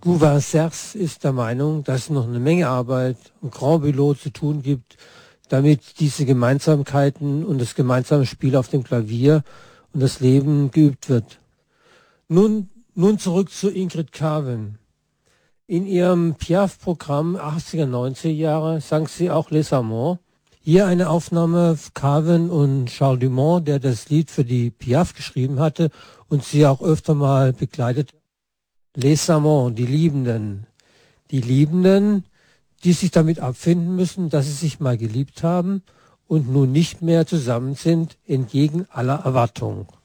Gouvincers ist der Meinung, dass es noch eine Menge Arbeit und Grand Boulot zu tun gibt, damit diese Gemeinsamkeiten und das gemeinsame Spiel auf dem Klavier und das Leben geübt wird. Nun zurück zu Ingrid Carven. In ihrem Piaf-Programm 80er, 90er Jahre sang sie auch Les Amants. Hier eine Aufnahme Carven und Charles Dumont, der das Lied für die Piaf geschrieben hatte und sie auch öfter mal begleitet. Les Amants, die Liebenden. Die Liebenden, die sich damit abfinden müssen, dass sie sich mal geliebt haben und nun nicht mehr zusammen sind, entgegen aller Erwartung.